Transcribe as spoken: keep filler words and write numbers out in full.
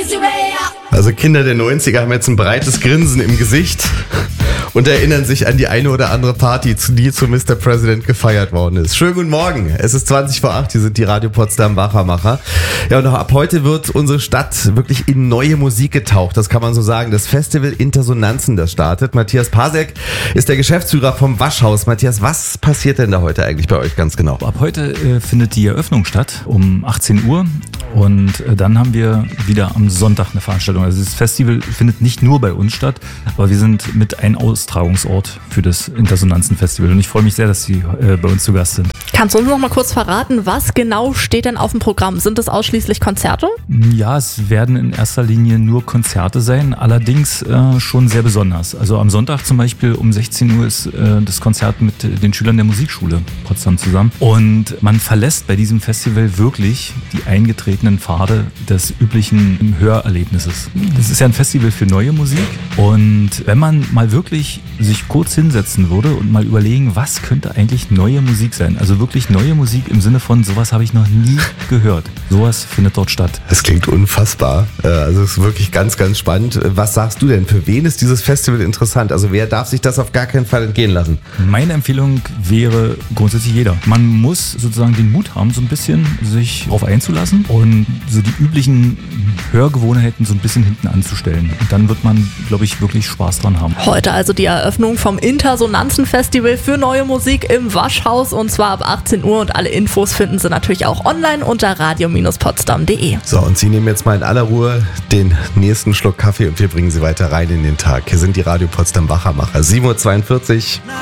Also Kinder der neunziger haben jetzt ein breites Grinsen im Gesicht und erinnern sich an die eine oder andere Party, die zu Mister President gefeiert worden ist. Schönen guten Morgen, es ist zwanzig vor acht, hier sind die Radio Potsdam Wachermacher. Ja, und ab heute wird unsere Stadt wirklich in neue Musik getaucht, das kann man so sagen. Das Festival Intersonanzen, das startet. Matthias Pasek ist der Geschäftsführer vom Waschhaus. Matthias, was passiert denn da heute eigentlich bei euch ganz genau? Ab heute äh, findet die Eröffnung statt um achtzehn Uhr und äh, dann haben wir wieder am Sonntag eine Veranstaltung. Also das Festival findet nicht nur bei uns statt, aber wir sind mit ein Austragungsort für das Intersonanzen-Festival und ich freue mich sehr, dass Sie äh, bei uns zu Gast sind. Kannst du uns noch mal kurz verraten, was genau steht denn auf dem Programm? Sind es ausschließlich Konzerte? Ja, es werden in erster Linie nur Konzerte sein, allerdings äh, schon sehr besonders. Also am Sonntag zum Beispiel um sechzehn Uhr ist äh, das Konzert mit den Schülern der Musikschule Potsdam zusammen. Und man verlässt bei diesem Festival wirklich die eingetretenen Pfade des üblichen Hörerlebnisses. Das ist ja ein Festival für neue Musik und wenn man mal wirklich sich kurz hinsetzen würde und mal überlegen, was könnte eigentlich neue Musik sein? Also wirklich neue Musik im Sinne von, sowas habe ich noch nie gehört. Sowas findet dort statt. Das klingt unfassbar. Also es ist wirklich ganz, ganz spannend. Was sagst du denn? Für wen ist dieses Festival interessant? Also wer darf sich das auf gar keinen Fall entgehen lassen? Meine Empfehlung wäre grundsätzlich jeder. Man muss sozusagen den Mut haben, so ein bisschen sich darauf einzulassen und so die üblichen Hörgewohnheiten so ein bisschen hinten anzustellen. Und dann wird man, glaube ich, wirklich Spaß dran haben. Heute also die Eröffnung vom Intersonanzen-Festival für neue Musik im Waschhaus und zwar ab achtzehn Uhr und alle Infos finden Sie natürlich auch online unter radio Bindestrich potsdam punkt de. So, und Sie nehmen jetzt mal in aller Ruhe den nächsten Schluck Kaffee und wir bringen Sie weiter rein in den Tag. Hier sind die Radio Potsdam Wachermacher. sieben Uhr zweiundvierzig.